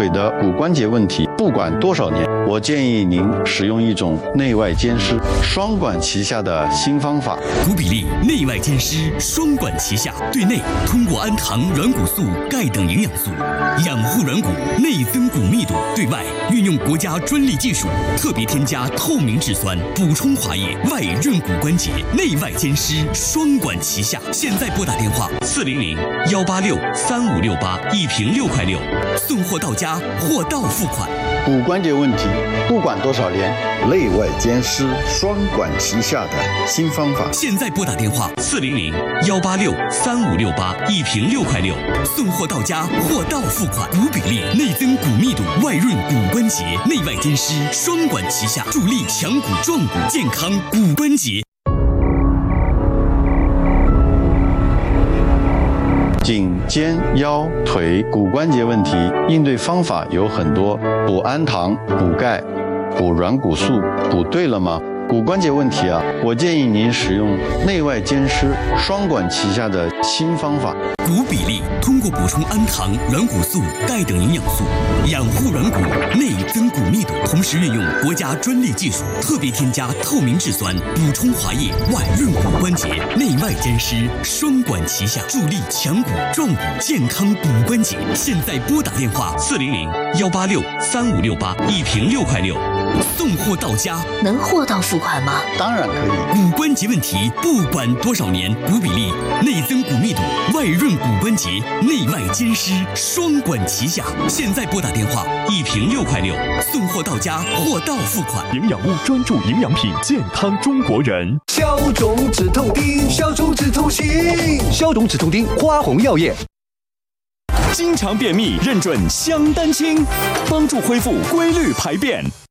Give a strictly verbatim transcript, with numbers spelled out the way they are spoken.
腿的骨关节问题，不管多少年，我建议您使用一种内外兼施、双管齐下的新方法。 骨比例内外兼施，双管齐下。对内通过氨糖、软骨素、钙等营养素养护软骨，内增骨密度；对外运用国家专利技术，特别添加透明质酸，补充滑液，外润骨关节，内外兼施，双管齐下。现在拨打电话四零零幺八六三五六八，一瓶六块六，送货到家，货到付款。 骨关节问题，不管多少年，内外兼施、双管齐下的新方法。 现在拨打电话四零零幺八六三五六八，一瓶六块六，送货到家，货到付款。骨比例内增骨密度，外润骨关节，内外兼施，双管齐下，助力强骨壮骨，健康骨关节。 颈、肩、腰、腿骨关节问题，应对方法有很多，补氨糖、补钙、补软骨素，补对了吗？骨关节问题啊，我建议您使用内外兼施、双管齐下的新方法。 骨比例通过补充氨糖、软骨素、钙等营养素，养护软骨，内增骨密度，同时运用国家专利技术，特别添加透明质酸，补充滑液，外润骨关节，内外兼施，双管齐下，助力强骨壮骨，健康骨关节。现在拨打电话四零零幺八六三五六八，一瓶六块六，送货到家。 能货到付款吗？ 当然可以。 骨关节问题，不管多少年，骨比例内增骨密度，外润骨关节，内外兼施，双管齐下。现在拨打电话，一瓶六块六，送货到家，货到付款。 营养屋专注营养品，健康中国人。 消肿止痛丁，消肿止痛行，消肿止痛丁，花红药业。 经常便秘，认准香丹清，帮助恢复规律排便。